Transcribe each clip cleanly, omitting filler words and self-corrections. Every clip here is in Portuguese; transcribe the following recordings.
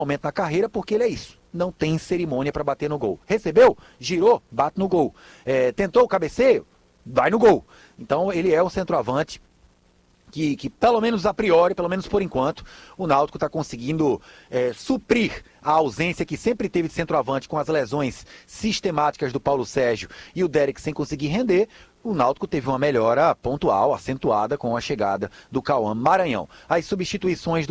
momento na carreira, porque ele é isso. Não tem cerimônia para bater no gol. Recebeu, girou, bate no gol. Tentou o cabeceio, vai no gol. Então ele é um centroavante que pelo menos a priori, pelo menos por enquanto, o Náutico está conseguindo suprir a ausência que sempre teve de centroavante com as lesões sistemáticas do Paulo Sérgio e o Derek sem conseguir render. O Náutico teve uma melhora pontual, acentuada com a chegada do Cauã Maranhão. As substituições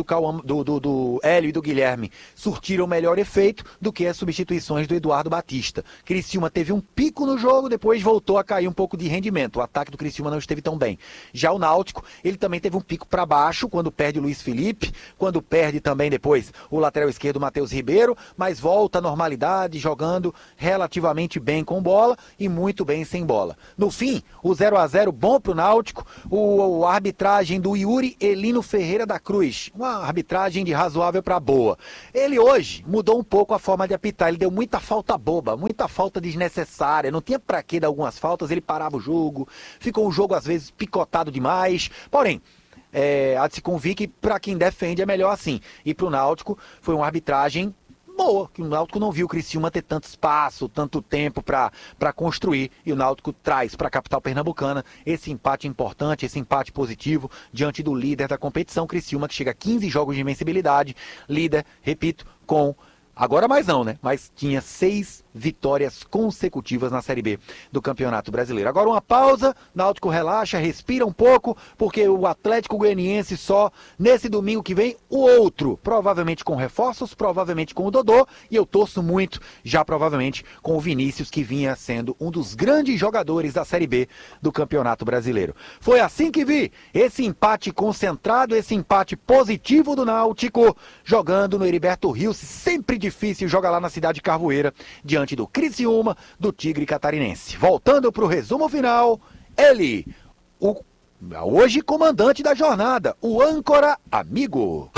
do Hélio e do Guilherme surtiram melhor efeito do que as substituições do Eduardo Batista. Criciúma teve um pico no jogo, depois voltou a cair um pouco de rendimento. O ataque do Criciúma não esteve tão bem. Já o Náutico, ele também teve um pico para baixo, quando perde o Luiz Felipe, quando perde também depois o lateral esquerdo Matheus Ribeiro, mas volta à normalidade, jogando relativamente bem com bola e muito bem sem bola. No fim, o 0-0 bom pro Náutico, a arbitragem do Yuri Elino Ferreira da Cruz, uma arbitragem de razoável para boa. Ele hoje mudou um pouco a forma de apitar, ele deu muita falta boba, muita falta desnecessária, não tinha para que dar algumas faltas, ele parava o jogo, ficou o jogo às vezes picotado demais, porém, há de se convir que para quem defende é melhor assim, e pro Náutico foi uma arbitragem boa, que o Náutico não viu o Criciúma ter tanto espaço, tanto tempo para construir, e o Náutico traz para a capital pernambucana esse empate importante, esse empate positivo diante do líder da competição, Criciúma, que chega a 15 jogos de invencibilidade, líder, repito, com... Agora mais não, né? Mas tinha 6 vitórias consecutivas na Série B do Campeonato Brasileiro. Agora uma pausa, Náutico relaxa, respira um pouco, porque o Atlético Goianiense só nesse domingo que vem, o outro, provavelmente com reforços, provavelmente com o Dodô, e eu torço muito, já provavelmente com o Vinícius, que vinha sendo um dos grandes jogadores da Série B do Campeonato Brasileiro. Foi assim que vi esse empate concentrado, esse empate positivo do Náutico, jogando no Heriberto Rios, sempre difícil jogar lá na cidade de Carvoeira, diante do Criciúma, do Tigre Catarinense. Voltando para o resumo final, ele, o hoje comandante da jornada, o âncora amigo.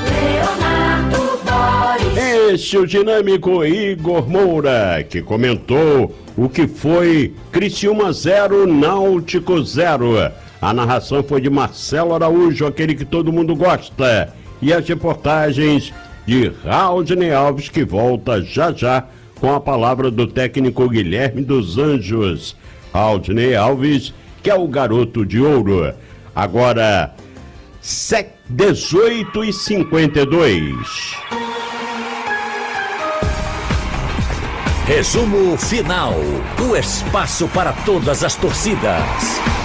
Leonardo Boris. Este é o dinâmico Igor Moura, que comentou o que foi Criciúma 0, Náutico 0. A narração foi de Marcelo Araújo, aquele que todo mundo gosta. E as reportagens de Raudney Alves, que volta já já com a palavra do técnico Guilherme dos Anjos. Raudney Alves, que é o garoto de ouro. Agora, 18h52. Resumo final. O espaço para todas as torcidas.